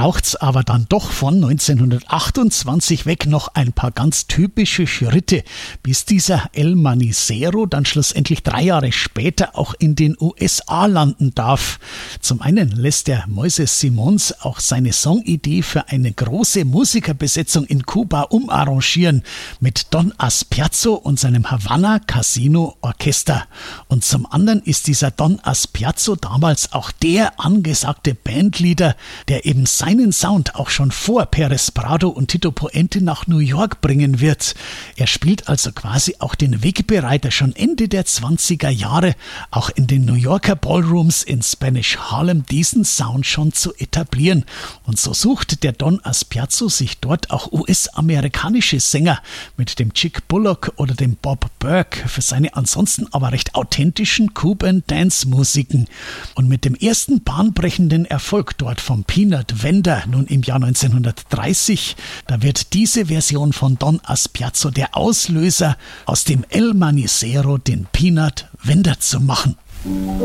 braucht's aber dann doch von 1928 weg noch ein paar ganz typische Schritte, bis dieser El Manicero dann schlussendlich 3 Jahre später auch in den USA landen darf. Zum einen lässt der Moises Simons auch seine Songidee für eine große Musikerbesetzung in Kuba umarrangieren mit Don Aspiazzo und seinem Havana Casino Orchester. Und zum anderen ist dieser Don Aspiazzo damals auch der angesagte Bandleader, der eben seinen Sound auch schon vor Pérez Prado und Tito Puente nach New York bringen wird. Er spielt also quasi auch den Wegbereiter schon Ende der 20er Jahre, auch in den New Yorker Ballrooms in Spanish Harlem diesen Sound schon zu etablieren. Und so sucht der Don Aspiazzo sich dort auch US-amerikanische Sänger mit dem Chick Bullock oder dem Bob Burke für seine ansonsten aber recht authentischen Cuban Dance-Musiken. Und mit dem ersten bahnbrechenden Erfolg dort vom Peanut Vender nun im Jahr 1930, da wird diese Version von Don Aspiazzo der Auslöser, aus dem El Manicero den Peanut Vender zu machen.